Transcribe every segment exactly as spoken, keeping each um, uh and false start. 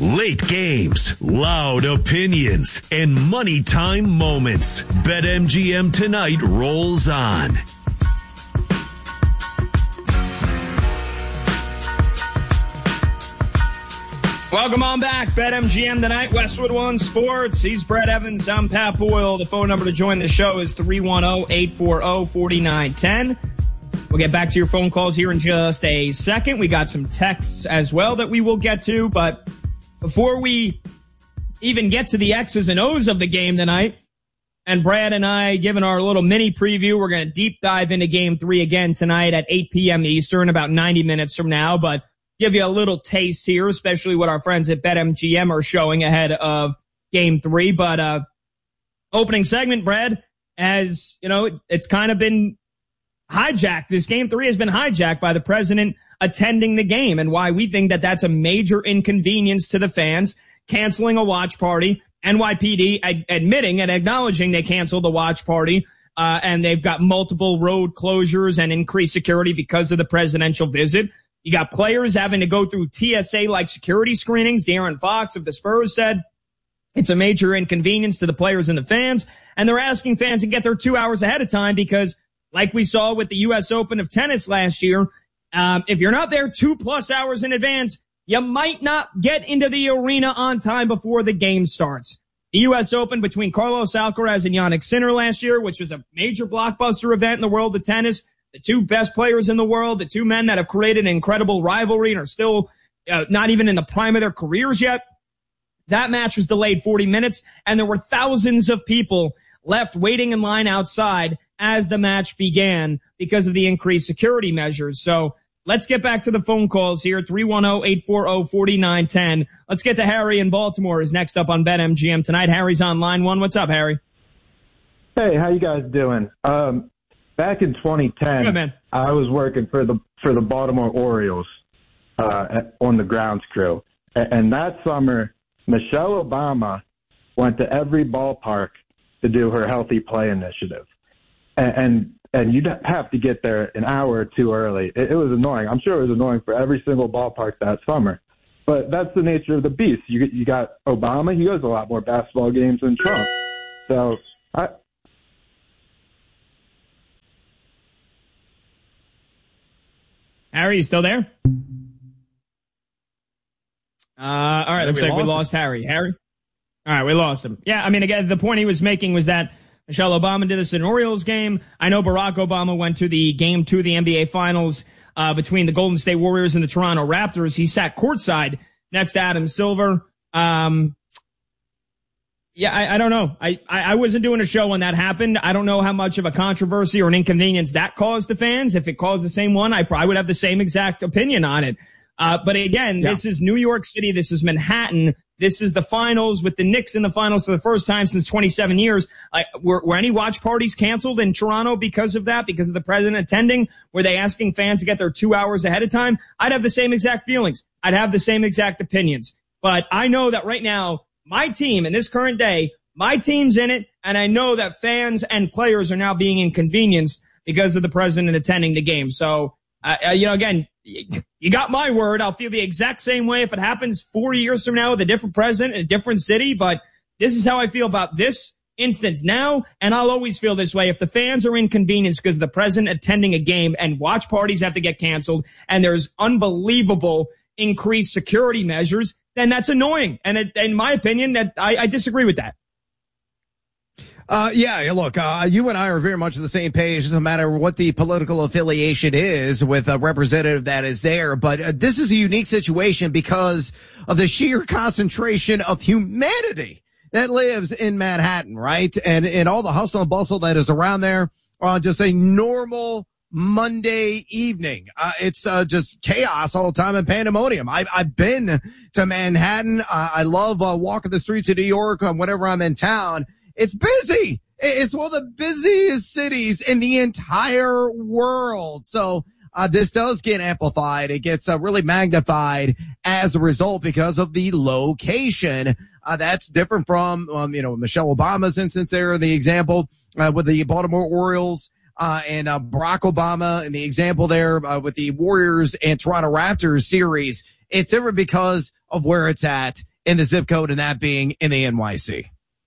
Late games, loud opinions, and money time moments. BetMGM Tonight rolls on. Welcome on back. BetMGM Tonight, Westwood One Sports. He's Brett Evans. I'm Pat Boyle. The phone number to join the show is three one zero, eight four zero, four nine one zero. We'll get back to your phone calls here in just a second. We got some texts as well that we will get to, but before we even get to the X's and O's of the game tonight, and Brad and I giving our little mini preview, we're going to deep dive into game three again tonight at eight p.m. Eastern, about ninety minutes from now, but give you a little taste here, especially what our friends at BetMGM are showing ahead of game three. But uh opening segment, Brad, as you know, it's kind of been hijacked. This game three has been hijacked by the president attending the game, and why we think that that's a major inconvenience to the fans, canceling a watch party. N Y P D ad- admitting and acknowledging they canceled the watch party, uh, and they've got multiple road closures and increased security because of the presidential visit. You got players having to go through T S A-like security screenings. De'Aaron Fox of the Spurs said it's a major inconvenience to the players and the fans, and they're asking fans to get there two hours ahead of time because, like we saw with the U S Open of tennis last year, Um, if you're not there two plus hours in advance, you might not get into the arena on time before the game starts. The U S Open between Carlos Alcaraz and Jannik Sinner last year, which was a major blockbuster event in the world of tennis, the two best players in the world, the two men that have created an incredible rivalry and are still uh, not even in the prime of their careers yet. That match was delayed forty minutes, and there were thousands of people left waiting in line outside as the match began because of the increased security measures. So let's get back to the phone calls here, three one zero, eight four zero, four nine one zero. Let's get to Harry in Baltimore, is next up on BetMGM tonight. Harry's on line one. What's up, Harry? Hey, how you guys doing? Um, back in twenty ten, Good, man. I was working for the for the Baltimore Orioles uh, at, on the grounds crew. And, and that summer, Michelle Obama went to every ballpark to do her Healthy Play initiative. And, and and you'd have to get there an hour or two early. It, it was annoying. I'm sure it was annoying for every single ballpark that summer. But that's the nature of the beast. You you got Obama. He goes to a lot more basketball games than Trump. So I. Harry, you still there? Uh, all right, looks like we lost Harry. Harry? All right, we lost him. Yeah, I mean, again, the point he was making was that Michelle Obama did this in an Orioles game. I know Barack Obama went to the game two of the N B A Finals uh, between the Golden State Warriors and the Toronto Raptors. He sat courtside next to Adam Silver. Um, yeah, I, I don't know. I, I, I wasn't doing a show when that happened. I don't know how much of a controversy or an inconvenience that caused the fans. If it caused the same one, I probably would have the same exact opinion on it. Uh, but again, yeah. This is New York City. This is Manhattan. This is the finals with the Knicks in the finals for the first time since twenty-seven years. Uh, were, were any watch parties canceled in Toronto because of that, because of the president attending? Were they asking fans to get there two hours ahead of time? I'd have the same exact feelings. I'd have the same exact opinions. But I know that right now, my team in this current day, my team's in it, and I know that fans and players are now being inconvenienced because of the president attending the game. So, uh, you know, again, you got my word. I'll feel the exact same way if it happens four years from now with a different president in a different city. But this is how I feel about this instance now, and I'll always feel this way. If the fans are inconvenienced because the president attending a game and watch parties have to get canceled and there's unbelievable increased security measures, then that's annoying. And it, in my opinion, that I, I disagree with that. Uh, yeah, look, uh, you and I are very much on the same page. It doesn't matter what the political affiliation is with a representative that is there. But uh, this is a unique situation because of the sheer concentration of humanity that lives in Manhattan, right? And, and all the hustle and bustle that is around there on just a normal Monday evening. Uh, it's, uh, just chaos all the time and pandemonium. I, I've been to Manhattan. Uh, I love, uh, walking the streets of New York uh, whenever I'm in town. It's busy. It's one of the busiest cities in the entire world. So, uh, this does get amplified. It gets uh, really magnified as a result because of the location. Uh, that's different from, um, you know, Michelle Obama's instance there, the example, uh, with the Baltimore Orioles. Uh, and, uh, Barack Obama and the example there, uh, with the Warriors and Toronto Raptors series. It's different because of where it's at in the zip code and that being in the N Y C.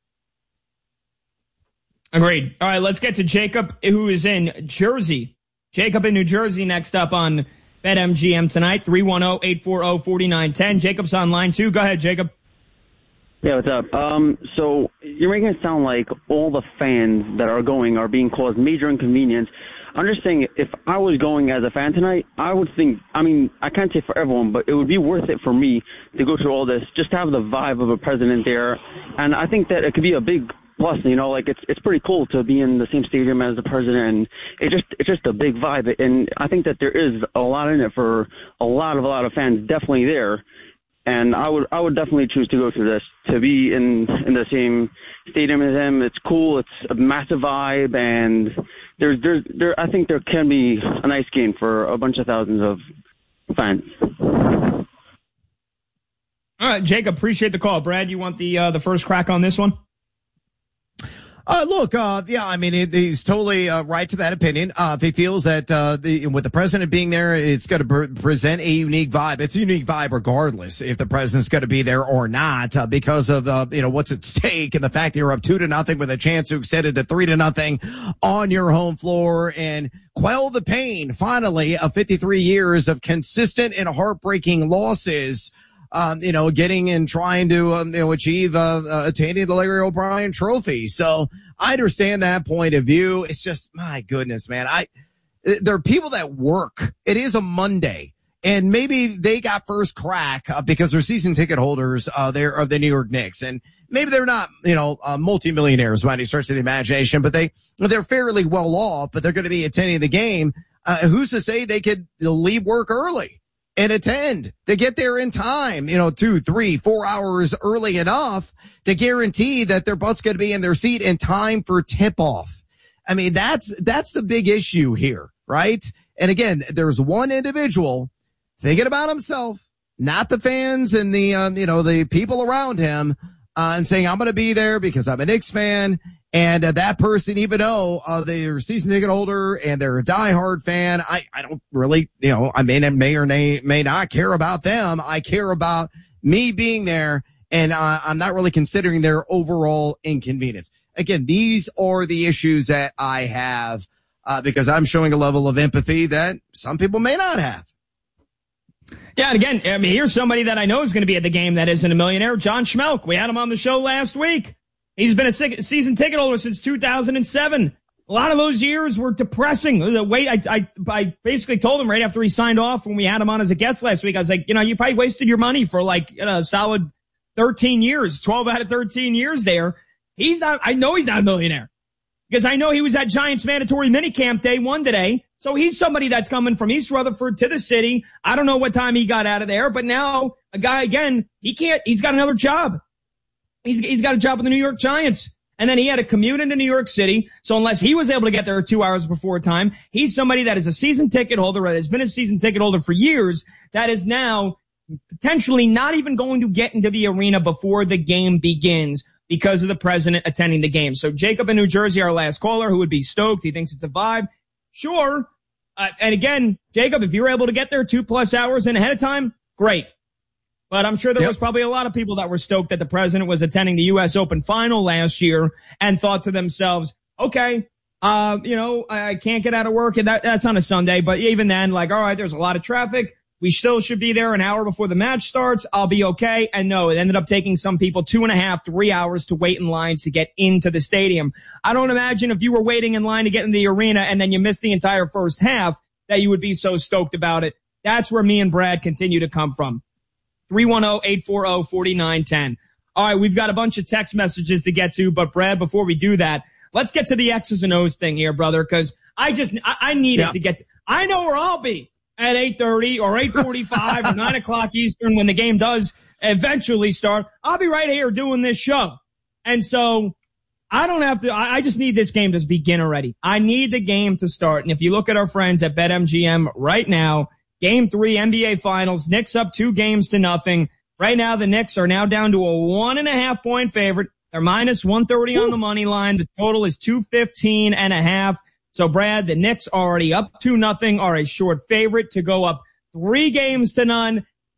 Agreed. All right, let's get to Jacob, who is in Jersey. Jacob in New Jersey next up on BetMGM tonight, three one zero, eight four zero, four nine one zero. Jacob's on line two. Go ahead, Jacob. Yeah, what's up? Um, so you're making it sound like all the fans that are going are being caused major inconvenience. I'm just saying, if I was going as a fan tonight, I would think, I mean, I can't say for everyone, but it would be worth it for me to go through all this, just to have the vibe of a president there. And I think that it could be a big plus, you know, like it's it's pretty cool to be in the same stadium as the president. And it just it's just a big vibe. And I think that there is a lot in it for a lot of a lot of fans definitely there. And I would I would definitely choose to go through this, to be in in the same stadium as him. It's cool. It's a massive vibe, and there's there's there. I think there can be a nice game for a bunch of thousands of fans. All right, Jacob, appreciate the call. Brad, you want the uh, the first crack on this one? Uh, look, uh, yeah, I mean, it, he's totally, uh, right to that opinion. Uh, if he feels that, uh, the, with the president being there, it's going to pre- present a unique vibe. It's a unique vibe regardless if the president's going to be there or not, uh, because of, uh, you know, what's at stake and the fact that you're up two to nothing with a chance to extend it to three to nothing on your home floor and quell the pain, finally, of fifty-three years of consistent and heartbreaking losses. Um, you know, getting and trying to, um, you know, achieve, uh, uh, attaining the Larry O'Brien trophy. So I understand that point of view. It's just, my goodness, man. I, there are people that work. It is a Monday and maybe they got first crack uh, because they're season ticket holders, uh, they're of the New York Knicks. And maybe they're not, you know, uh, multimillionaires by any stretch of the imagination, but they, they're fairly well off, but they're going to be attending the game. Uh, who's to say they could leave work early and attend? They get there in time, you know, two, three, four hours early enough to guarantee that their butt's going to be in their seat in time for tip-off. I mean, that's, that's the big issue here, right? And again, there's one individual thinking about himself, not the fans and the, um, you know, the people around him, uh, and saying, I'm going to be there because I'm a Knicks fan. And uh, that person, even though uh, they're a season ticket holder and they're a diehard fan, I, I don't really, you know, I may, may or may, may not care about them. I care about me being there, and uh, I'm not really considering their overall inconvenience. Again, these are the issues that I have uh, because I'm showing a level of empathy that some people may not have. Yeah, and again, I mean, here's somebody that I know is going to be at the game that isn't a millionaire, John Schmelk. We had him on the show last week. He's been a season ticket holder since two thousand seven. A lot of those years were depressing. The way I, I, I basically told him right after he signed off when we had him on as a guest last week, I was like, you know, you probably wasted your money for like, you know, a solid thirteen years, twelve out of thirteen years there. He's not, I know he's not a millionaire because I know he was at Giants mandatory minicamp day one today. So he's somebody that's coming from East Rutherford to the city. I don't know what time he got out of there, but now a guy again, he can't, he's got another job. He's, he's got a job with the New York Giants. And then he had to commute into New York City. So unless he was able to get there two hours before time, he's somebody that is a season ticket holder, that has been a season ticket holder for years, that is now potentially not even going to get into the arena before the game begins because of the president attending the game. So Jacob in New Jersey, our last caller, who would be stoked. He thinks it's a vibe. Sure. Uh, and again, Jacob, if you're able to get there two plus hours in ahead of time, great. But I'm sure there yep. was probably a lot of people that were stoked that the president was attending the U S Open final last year and thought to themselves, okay, uh, you know, I can't get out of work, and that, that's on a Sunday. But even then, like, all right, there's a lot of traffic. We still should be there an hour before the match starts. I'll be okay. And no, it ended up taking some people two and a half, three hours to wait in lines to get into the stadium. I don't imagine if you were waiting in line to get in the arena and then you missed the entire first half that you would be so stoked about it. That's where me and Brad continue to come from. three one zero, eight four zero, four nine one zero. All right, we've got a bunch of text messages to get to, but Brad, before we do that, let's get to the X's and O's thing here, brother, because I just, I, I need yeah. it to get to, I know where I'll be at eight thirty or eight forty-five or nine o'clock Eastern when the game does eventually start. I'll be right here doing this show. And so I don't have to, I, I just need this game to begin already. I need the game to start. And if you look at our friends at BetMGM right now, Game three, N B A Finals, Knicks up two games to nothing. Right now, the Knicks are now down to a one and a half point favorite. They're minus one thirty Ooh. On the money line. The total is two fifteen and a half. So, Brad, the Knicks already up two nothing, are a short favorite to go up three games to none.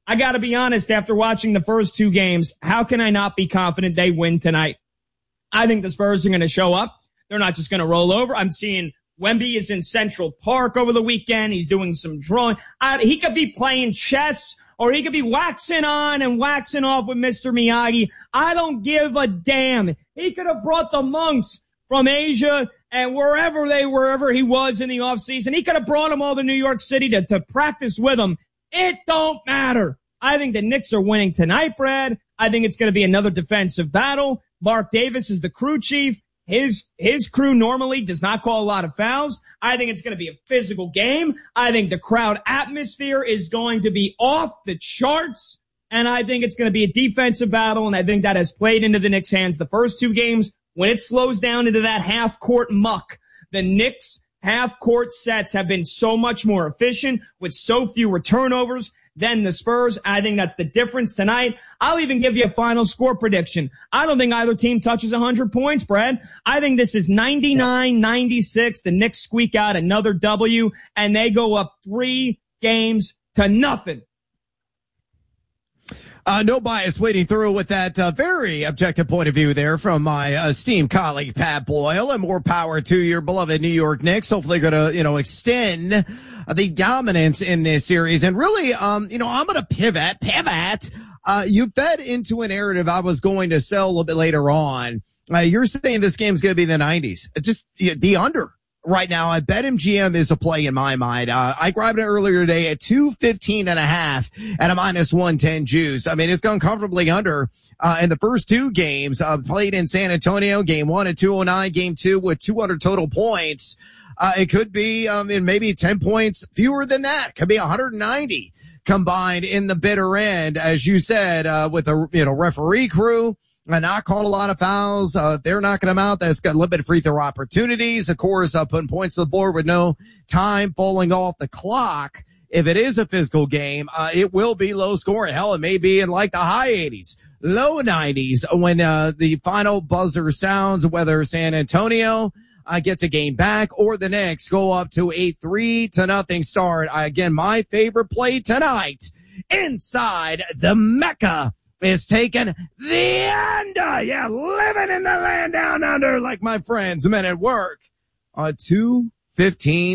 I got to be honest, after watching the first two games, how can I not be confident they win tonight? I think the Spurs are going to show up. They're not just going to roll over. I'm seeing Wemby is in Central Park over the weekend. He's doing some drawing. I, he could be playing chess, or he could be waxing on and waxing off with Mister Miyagi. I don't give a damn. He could have brought the monks from Asia and wherever they, wherever he was in the offseason. He could have brought them all to New York City to, to practice with him. It don't matter. I think the Knicks are winning tonight, Brad. I think it's going to be another defensive battle. Mark Davis is the crew chief. His, his crew normally does not call a lot of fouls. I think it's going to be a physical game. I think the crowd atmosphere is going to be off the charts. And I think it's going to be a defensive battle. And I think that has played into the Knicks' hands. The first two games, when it slows down into that half-court muck, the Knicks' half-court sets have been so much more efficient with so fewer turnovers than the Spurs. I think that's the difference tonight. I'll even give you a final score prediction. I don't think either team touches one hundred points, Brad. I think this is ninety-nine ninety-six. The Knicks squeak out another W, and they go up three games to nothing. Uh, no bias waiting through with that uh, very objective point of view there from my uh, esteemed colleague, Pat Boyle, and more power to your beloved New York Knicks. Hopefully going to, you know, extend uh, the dominance in this series. And really, um, you know, I'm going to pivot, pivot. Uh, you fed into a narrative I was going to sell a little bit later on. Uh, you're saying this game's going to be the nineties. It just the under. Right now, I bet M G M is a play in my mind. Uh, I grabbed it earlier today at two fifteen and a half at a minus one ten juice. I mean, it's gone comfortably under, uh, in the first two games, uh, played in San Antonio, game one at two oh nine, game two with two hundred total points. Uh, it could be, um, in maybe ten points fewer than that. Could be one hundred ninety combined in the bitter end, as you said, uh, with the, you know, referee crew. Uh, not called a lot of fouls. Uh, they're knocking them out. That's got limited free throw opportunities. Of course, uh, putting points to the board with no time falling off the clock. If it is a physical game, uh, it will be low scoring. Hell, it may be in like the high eighties, low nineties when, uh, the final buzzer sounds, whether San Antonio, uh, gets a game back or the Knicks go up to a three to nothing start. Uh, again, my favorite play tonight inside the Mecca is taking the under. Yeah, living in the land down under like my friends men at work. Uh, two fifteen.